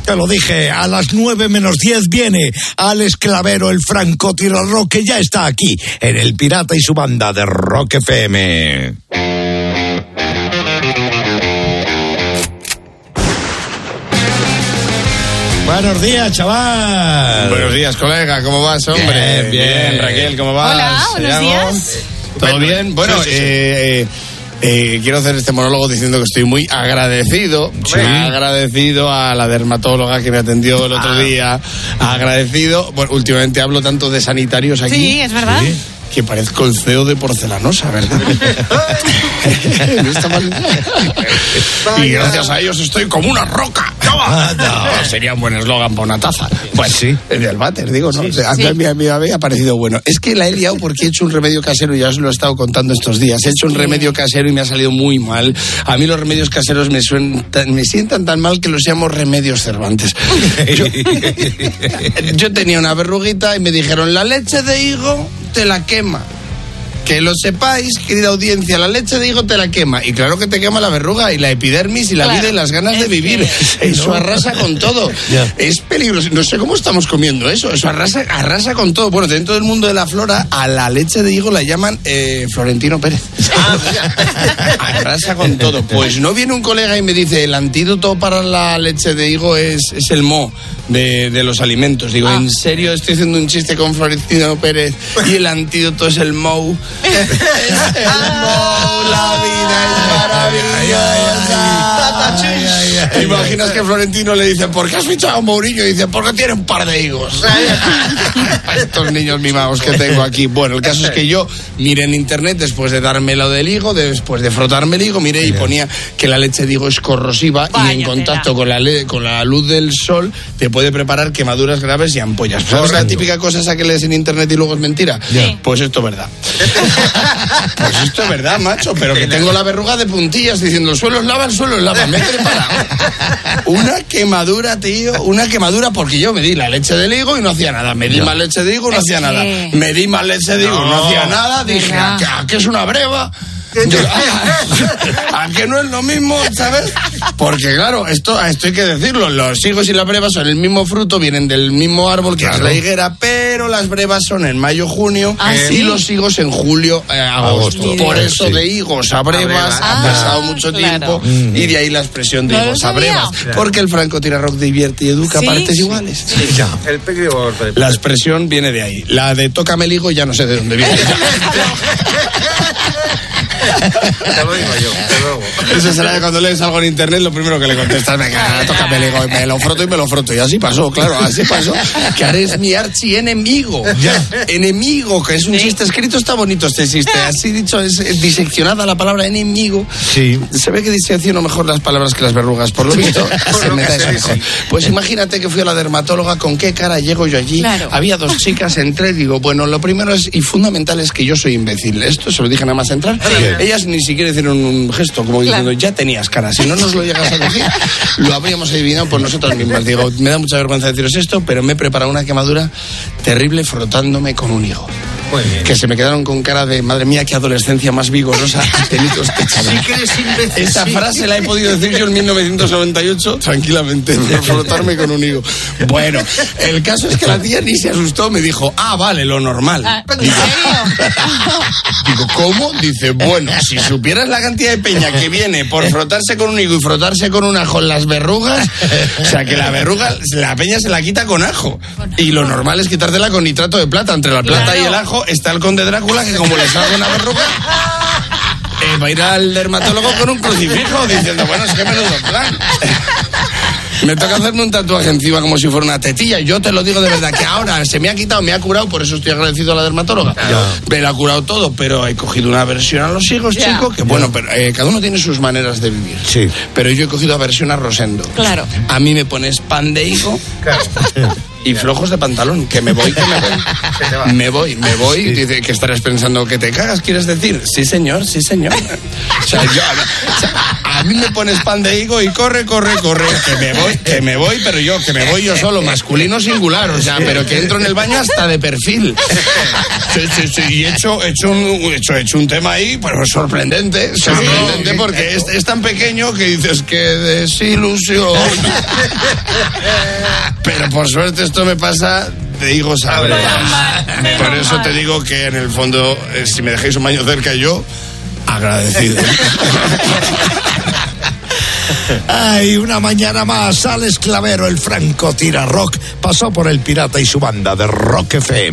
Te lo dije, a las 9 menos 10 viene Alex Clavero, el francotirador, que ya está aquí, en El Pirata y su banda de Rock FM. Buenos días, chaval. Buenos días, colega. ¿Cómo vas, hombre? Bien. Raquel, ¿cómo vas? Hola, buenos días. ¿Todo bien? Bueno, sí. Quiero hacer este monólogo diciendo que estoy muy agradecido. Sí. Agradecido a la dermatóloga que me atendió el otro día. Agradecido. Bueno, últimamente hablo tanto de sanitarios aquí. Sí, es verdad. Sí. Que parezco el CEO de Porcelanosa, ¿verdad? No está mal. Y gracias a ellos estoy como una roca. No, sería un buen eslogan para una taza. Pues sí, el del váter, digo, ¿no? O sea, Sí. me había parecido bueno. Es que la he liado porque he hecho un remedio casero y ya os lo he estado contando estos días. He hecho un remedio casero y me ha salido muy mal. A mí los remedios caseros me sientan tan mal que los llamo remedios Cervantes. Yo tenía una verruguita y me dijeron, la leche de higo te la quema. Que lo sepáis, querida audiencia, la leche de higo te la quema. Y claro que te quema la verruga y la epidermis y la vida y las ganas de vivir. Eso arrasa con todo. Es peligroso. No sé cómo estamos comiendo eso. Eso arrasa con todo. Bueno, dentro del mundo de la flora, a la leche de higo la llaman Florentino Pérez. Arrasa con todo. Pues no viene un colega y me dice, el antídoto para la leche de higo es el moho de los alimentos. Digo, ¿en serio estoy haciendo un chiste con Florentino Pérez y el antídoto es el moho? La vida es maravillosa. ¿Te imaginas que Florentino le dice, ¿por qué has fichado a Mourinho? Y dice, porque tiene un par de higos. Estos niños mimados que tengo aquí. Bueno, el caso es que yo miré en internet después de darme lo del higo, después de frotarme el higo, miré y ponía que la leche de higo es corrosiva y en contacto con la luz del sol te puede preparar quemaduras graves y ampollas. ¿Sabes la típica cosa esa que lees en internet y luego es mentira? Sí. Pues esto es verdad. Pues esto es verdad, macho, pero que tengo la verruga de puntillas diciendo el suelo es lava, me he preparado. Una quemadura, tío, una quemadura porque yo me di la leche de higo y no hacía nada. Me di más leche de higo y no hacía nada. Me di más leche de higo y no hacía nada. Dije, ¿a qué es una breva? ¿A que no es lo mismo, sabes? Porque claro, esto hay que decirlo, los higos y las brevas son el mismo fruto, vienen del mismo árbol que es la higuera, pero las brevas son en mayo, junio y los higos en julio, agosto. Por eso de higos a brevas ha pasado mucho tiempo y de ahí la expresión de higos a brevas. Porque el francotirador divierte y educa a partes iguales. La expresión viene de ahí. La de tócame el higo ya no sé de dónde viene. Te lo digo yo, de luego. Eso será de cuando lees algo en internet, lo primero que le contestas, venga, tócame el higo, me lo froto. Y así pasó, claro, que ahora es mi archienemigo. Enemigo, que es un chiste escrito, está bonito este chiste. Así dicho, es diseccionada la palabra enemigo. Sí. Se ve que disecciono mejor las palabras que las verrugas, por lo visto, se me da eso mejor. Pues imagínate que fui a la dermatóloga, ¿con qué cara llego yo allí? Claro. Había dos chicas, entré, digo, bueno, lo primero y fundamental es que yo soy imbécil. Esto se lo dije nada más entrar. Ellas ni siquiera hicieron un gesto como diciendo, ya tenías cara, si no nos lo llegas a decir, lo habríamos adivinado por nosotros mismas. Digo, me da mucha vergüenza deciros esto, pero me he preparado una quemadura terrible frotándome con un higo. Que se me quedaron con cara de, madre mía, qué adolescencia más vigorosa ha tenido este chaval. Sí que eres imbécil. Esa frase la he podido decir yo en 1998 tranquilamente, por frotarme con un higo. Bueno, el caso es que la tía ni se asustó, me dijo, vale, lo normal. Digo, ¿cómo? Dice, bueno, si supieras la cantidad de peña que viene por frotarse con un higo y frotarse con un ajo en las verrugas, o sea, que la verruga, la peña se la quita con ajo. Y lo normal es quitártela con nitrato de plata. Entre la plata y el ajo está el conde Drácula, que como le salga una verruga, va a ir al dermatólogo con un crucifijo diciendo, bueno, es que menudo plan. Me toca hacerme un tatuaje encima como si fuera una tetilla. Yo te lo digo de verdad, que ahora se me ha quitado, me ha curado, por eso estoy agradecido a la dermatóloga. Me lo ha curado todo, pero he cogido una aversión a los higos, chico, que bueno, pero cada uno tiene sus maneras de vivir. Sí. Pero yo he cogido aversión a Rosendo. Claro. A mí me pones pan de higo y flojos de pantalón, que me voy. Me voy, dice que estarás pensando que te cagas, ¿quieres decir? Sí, señor. O sea, a mí me pones pan de higo y corre, que me voy, pero que me voy yo solo, masculino singular, o sea, pero que entro en el baño hasta de perfil. Sí, y he hecho un tema ahí, pues sorprendente porque es tan pequeño que dices que desilusión. Pero por suerte esto me pasa de higos a brevas. Por eso te digo que en el fondo, si me dejáis un baño cerca, yo agradecido. Ay, una mañana más, Alex Clavero, el francotirador rock, pasó por el Pirata y su banda de Rock FM.